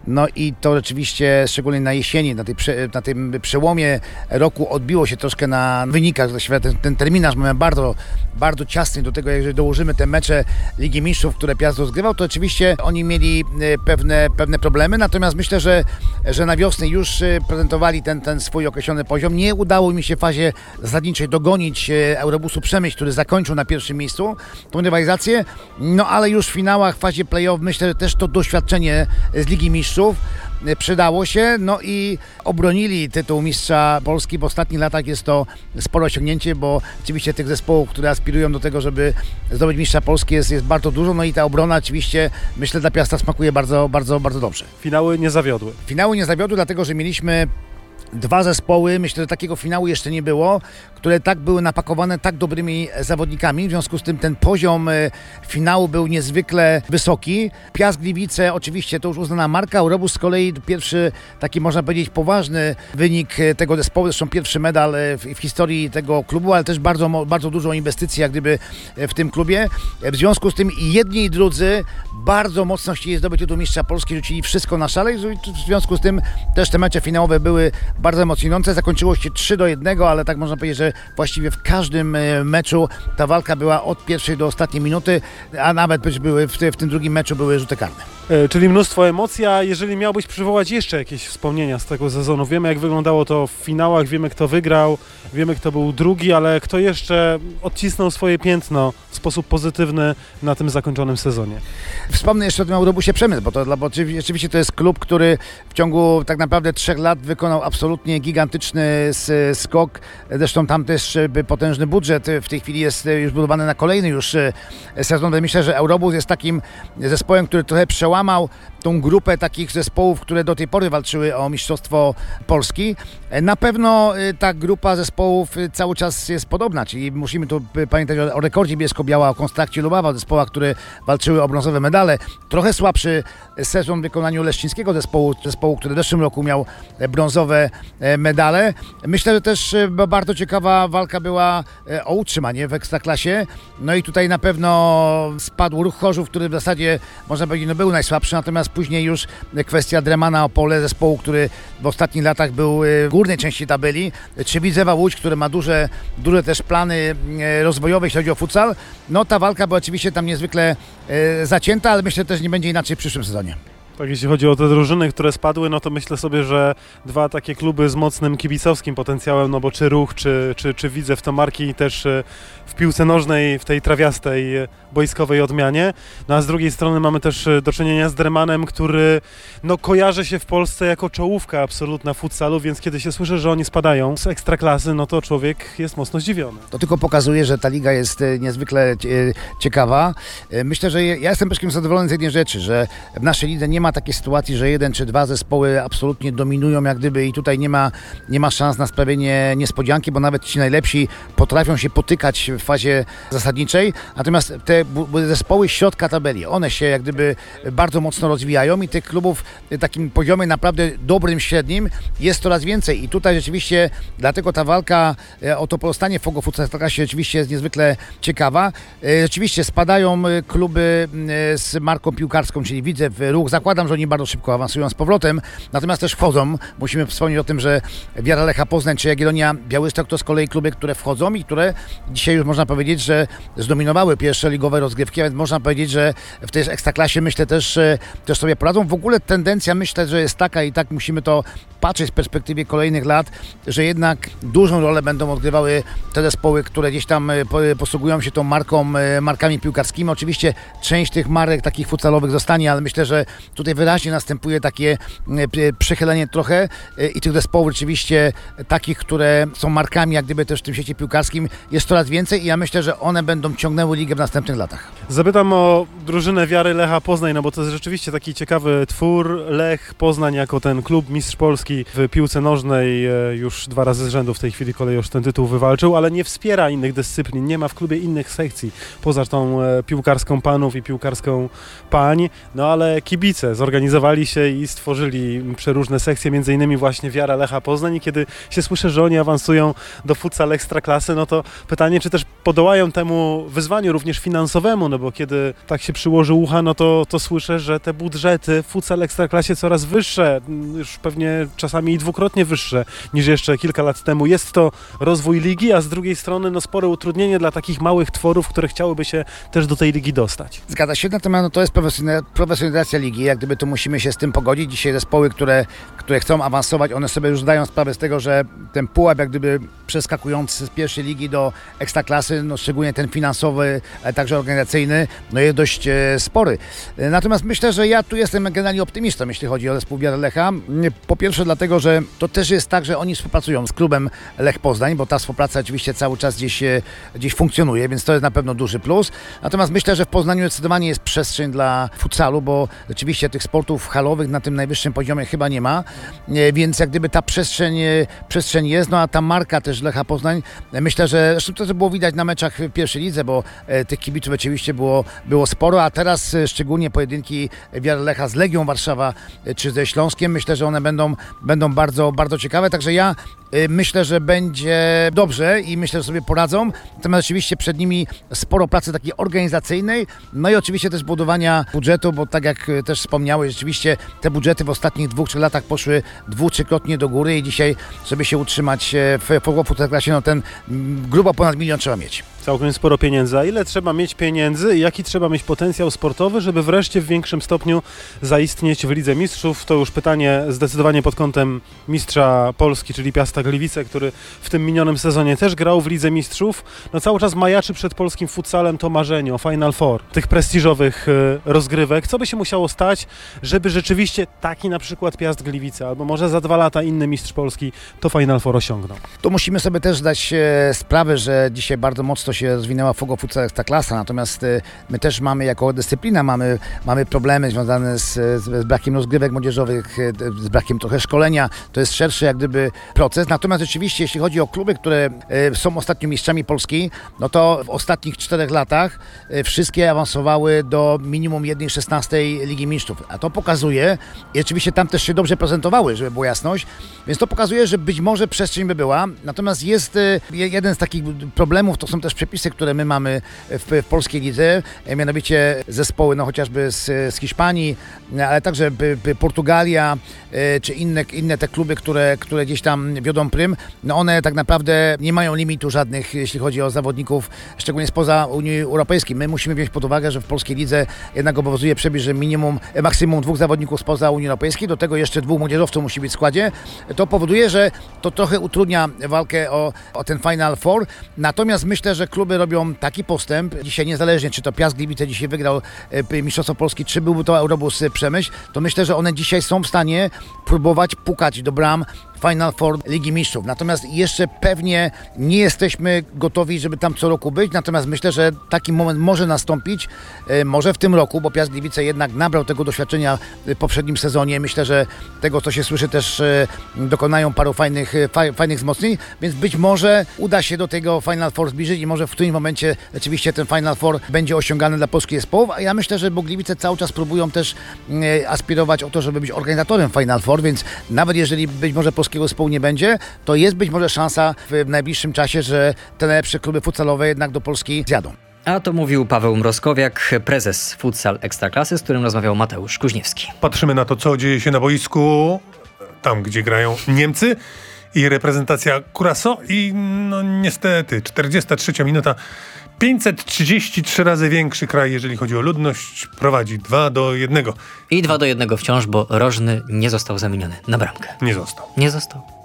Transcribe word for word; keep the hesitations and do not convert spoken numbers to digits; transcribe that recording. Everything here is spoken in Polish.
No i to rzeczywiście, szczególnie na jesieni, na, tej, na tym przełomie roku odbiło się troszkę na wynikach. Ten, ten terminarz mamy bardzo, bardzo ciasny do tego, jeżeli dołożymy te mecze Ligi Mistrzów, które Piast rozgrywał, to oczywiście oni mieli pewne, pewne problemy, natomiast myślę, że, że na wiosnę już prezentowali ten, ten swój określony poziom. Nie udało mi się w fazie zasadniczej dogonić Eurobusu Przemyśl, który zakończył na pierwszym miejscu tą rywalizację, no ale już w finałach, w fazie play-off myślę, że też to doświadczenie z Ligi Mistrzów przydało się, no i obronili tytuł mistrza Polski. W ostatnich latach jest to spore osiągnięcie, bo oczywiście tych zespołów, które aspirują do tego, żeby zdobyć mistrza Polski jest, jest bardzo dużo, no i ta obrona oczywiście, myślę, dla Piasta smakuje bardzo, bardzo, bardzo dobrze. Finały nie zawiodły. Finały nie zawiodły, dlatego że mieliśmy dwa zespoły, myślę, że takiego finału jeszcze nie było, które tak były napakowane tak dobrymi zawodnikami, w związku z tym ten poziom finału był niezwykle wysoki. Piast Gliwice oczywiście to już uznana marka, Eurobus z kolei pierwszy taki, można powiedzieć, poważny wynik tego zespołu, zresztą pierwszy medal w, w historii tego klubu, ale też bardzo, bardzo dużą inwestycję jak gdyby w tym klubie. W związku z tym i jedni i drudzy bardzo mocno chcieli zdobyć tytuł mistrza Polski, rzucili wszystko na szale i w związku z tym też te mecze finałowe były bardzo emocjonujące. Zakończyło się trzy do jednego, ale tak można powiedzieć, że właściwie w każdym meczu ta walka była od pierwszej do ostatniej minuty, a nawet były w, w tym drugim meczu były rzuty karne. E, czyli mnóstwo emocji, a jeżeli miałbyś przywołać jeszcze jakieś wspomnienia z tego sezonu, wiemy jak wyglądało to w finałach, wiemy kto wygrał, wiemy kto był drugi, ale kto jeszcze odcisnął swoje piętno w sposób pozytywny na tym zakończonym sezonie? Wspomnę jeszcze o tym Eurobusie Przemysł, bo, to, bo rzeczywiście to jest klub, który w ciągu tak naprawdę trzech lat wykonał absolutnie gigantyczny skok. Zresztą tam też potężny budżet w tej chwili jest już budowany na kolejny już sezon. Myślę, że Eurobus jest takim zespołem, który trochę przełamał tą grupę takich zespołów, które do tej pory walczyły o Mistrzostwo Polski. Na pewno ta grupa zespołów cały czas jest podobna, czyli musimy tu pamiętać o rekordzie Bielsko-Biała, o Konstrakcie Lubawa, o zespołach, które walczyły o brązowe medale. Trochę słabszy sezon w wykonaniu leszczyńskiego zespołu, zespołu, który w zeszłym roku miał brązowe medale. Myślę, że też bardzo ciekawa walka była o utrzymanie w Ekstraklasie. No i tutaj na pewno spadł Ruch Chorzów, który w zasadzie, można powiedzieć, no był najsłabszy, natomiast później już kwestia Dremana Opole, zespołu, który w ostatnich latach był w górnej części tabeli, czy Widzewa Łódź, który ma duże, duże też plany rozwojowe, jeśli chodzi o futsal. No ta walka była oczywiście tam niezwykle zacięta, ale myślę, że też nie będzie inaczej w przyszłym sezonie. Tak, jeśli chodzi o te drużyny, które spadły, no to myślę sobie, że dwa takie kluby z mocnym kibicowskim potencjałem, no bo czy Ruch, czy, czy, czy Widzew to marki też w piłce nożnej, w tej trawiastej, boiskowej odmianie. No a z drugiej strony mamy też do czynienia z Dremanem, który no kojarzy się w Polsce jako czołówka absolutna futsalu, więc kiedy się słyszy, że oni spadają z ekstraklasy, no to człowiek jest mocno zdziwiony. To tylko pokazuje, że ta liga jest niezwykle ciekawa. Myślę, że ja jestem przede wszystkim zadowolony z jednej rzeczy, że w naszej lidze nie ma takiej sytuacji, że jeden czy dwa zespoły absolutnie dominują jak gdyby i tutaj nie ma, nie ma szans na sprawienie niespodzianki, bo nawet ci najlepsi potrafią się potykać w fazie zasadniczej, natomiast te zespoły środka tabeli, one się jak gdyby bardzo mocno rozwijają i tych klubów w takim poziomie naprawdę dobrym, średnim jest coraz więcej i tutaj rzeczywiście dlatego ta walka o to pozostanie w Fogo Futsal się rzeczywiście jest niezwykle ciekawa. Rzeczywiście spadają kluby z marką piłkarską, czyli Widzew, Ruch, zakładam, że oni bardzo szybko awansują z powrotem, natomiast też wchodzą. Musimy wspomnieć o tym, że Wiara Lecha Poznań czy Jagiellonia Białystok to z kolei kluby, które wchodzą i które dzisiaj już można powiedzieć, że zdominowały pierwsze ligowe rozgrywki, a więc można powiedzieć, że w tej ekstraklasie myślę też, też sobie poradzą. W ogóle tendencja myślę, że jest taka i tak musimy to patrzeć w perspektywie kolejnych lat, że jednak dużą rolę będą odgrywały te zespoły, które gdzieś tam posługują się tą marką, markami piłkarskimi. Oczywiście część tych marek takich futsalowych zostanie, ale myślę, że tutaj wyraźnie następuje takie przechylenie trochę i tych zespołów rzeczywiście takich, które są markami jak gdyby też w tym świecie piłkarskim jest coraz więcej i ja myślę, że one będą ciągnęły ligę w następnych latach. Zapytam o drużynę Wiary Lecha Poznań, no bo to jest rzeczywiście taki ciekawy twór. Lech Poznań jako ten klub mistrz Polski Polski w piłce nożnej już dwa razy z rzędu w tej chwili Kolejosz ten tytuł wywalczył, ale nie wspiera innych dyscyplin, nie ma w klubie innych sekcji poza tą piłkarską panów i piłkarską pań, no ale kibice zorganizowali się i stworzyli przeróżne sekcje, między innymi właśnie Wiara Lecha Poznań i kiedy się słyszy, że oni awansują do futsal Ekstraklasy, no to pytanie, czy też podołają temu wyzwaniu również finansowemu, no bo kiedy tak się przyłoży ucha, no to, to słyszę, że te budżety w futsal Ekstraklasie coraz wyższe, już pewnie czasami i dwukrotnie wyższe niż jeszcze kilka lat temu. Jest to rozwój ligi, a z drugiej strony no spore utrudnienie dla takich małych tworów, które chciałyby się też do tej ligi dostać. Zgadza się, natomiast no, to jest profesjonalizacja ligi, jak gdyby to musimy się z tym pogodzić. Dzisiaj zespoły, które, które chcą awansować, one sobie już zdają sprawę z tego, że ten pułap jak gdyby przeskakujący z pierwszej ligi do Ekstraklasy, no szczególnie ten finansowy, ale także organizacyjny, no jest dość e, spory. Natomiast myślę, że ja tu jestem generalnie optymistą, jeśli chodzi o zespół Wiary Lecha. Po pierwsze dlatego, że to też jest tak, że oni współpracują z klubem Lech Poznań, bo ta współpraca oczywiście cały czas gdzieś, gdzieś funkcjonuje, więc to jest na pewno duży plus. Natomiast myślę, że w Poznaniu zdecydowanie jest przestrzeń dla futsalu, bo rzeczywiście tych sportów halowych na tym najwyższym poziomie chyba nie ma, więc jak gdyby ta przestrzeń, przestrzeń jest, no a ta marka też Lecha Poznań, myślę, że zresztą to było widać na meczach w pierwszej lidze, bo tych kibiców oczywiście było, było sporo, a teraz szczególnie pojedynki Wiary Lecha z Legią Warszawa czy ze Śląskiem, myślę, że one będą, będą bardzo, bardzo ciekawe, także ja myślę, że będzie dobrze i myślę, że sobie poradzą, natomiast oczywiście przed nimi sporo pracy takiej organizacyjnej, no i oczywiście też budowania budżetu, bo tak jak też wspomniałeś, rzeczywiście te budżety w ostatnich dwóch, trzech latach poszły dwu, trzykrotnie do góry i dzisiaj, żeby się utrzymać w Ekstraklasie, no ten grubo ponad milion trzeba mieć. Całkiem sporo pieniędzy. A ile trzeba mieć pieniędzy i jaki trzeba mieć potencjał sportowy, żeby wreszcie w większym stopniu zaistnieć w Lidze Mistrzów? To już pytanie zdecydowanie pod kątem mistrza Polski, czyli Piasta Gliwice, który w tym minionym sezonie też grał w Lidze Mistrzów. No cały czas majaczy przed polskim futsalem to marzenie o Final Four, tych prestiżowych rozgrywek. Co by się musiało stać, żeby rzeczywiście taki na przykład Piast Gliwice, albo może za dwa lata inny mistrz Polski to Final Four osiągnął? To musimy sobie też zdać sprawę, że dzisiaj bardzo mocno się rozwinęła Fogo Futsal Ekstraklasa, natomiast my też mamy jako dyscyplina, mamy, mamy problemy związane z, z brakiem rozgrywek młodzieżowych, z brakiem trochę szkolenia, to jest szerszy jak gdyby proces, natomiast rzeczywiście jeśli chodzi o kluby, które są ostatnio mistrzami Polski, no to w ostatnich czterech latach wszystkie awansowały do minimum jednej szesnastej Ligi Mistrzów, a to pokazuje, i rzeczywiście tam też się dobrze prezentowały, żeby była jasność, więc to pokazuje, że być może przestrzeń by była, natomiast jest jeden z takich problemów, to są też przepisy, które my mamy w, w polskiej lidze, mianowicie zespoły, no chociażby z, z Hiszpanii, ale także by, by Portugalia, czy inne, inne te kluby, które, które gdzieś tam wiodą prym, no one tak naprawdę nie mają limitu żadnych, jeśli chodzi o zawodników, szczególnie spoza Unii Europejskiej. My musimy wziąć pod uwagę, że w polskiej lidze jednak obowiązuje przepis, że minimum, maksimum dwóch zawodników spoza Unii Europejskiej, do tego jeszcze dwóch młodzieżowców musi być w składzie. To powoduje, że to trochę utrudnia walkę o, o ten Final Four, natomiast myślę, że kluby robią taki postęp, dzisiaj niezależnie czy to Piast Gliwice dzisiaj wygrał Mistrzostwo Polski, czy byłby to Eurobus Przemyśl, to myślę, że one dzisiaj są w stanie próbować pukać do bram Final Four Ligi Mistrzów. Natomiast jeszcze pewnie nie jesteśmy gotowi, żeby tam co roku być, natomiast myślę, że taki moment może nastąpić, może w tym roku, bo Piast Gliwice jednak nabrał tego doświadczenia w poprzednim sezonie. Myślę, że tego, co się słyszy, też dokonają paru fajnych, fajnych wzmocnień, więc być może uda się do tego Final Four zbliżyć i może w którymś momencie rzeczywiście ten Final Four będzie osiągany dla polskich zespołów, a ja myślę, że Gliwice cały czas próbują też aspirować o to, żeby być organizatorem Final Four, więc nawet jeżeli być może polskiego zespołu nie będzie, to jest być może szansa w najbliższym czasie, że te najlepsze kluby futsalowe jednak do Polski zjadą. A to mówił Paweł Mroskowiak, prezes Futsal Ekstraklasy, z którym rozmawiał Mateusz Kuźniewski. Patrzymy na to, co dzieje się na boisku, tam gdzie grają Niemcy i reprezentacja Curaçao i no niestety czterdziesta trzecia minuta, pięćset trzydzieści trzy razy większy kraj, jeżeli chodzi o ludność, prowadzi dwa do jednego. I dwa do jednego wciąż, bo Rożny nie został zamieniony na bramkę. Nie został. Nie został.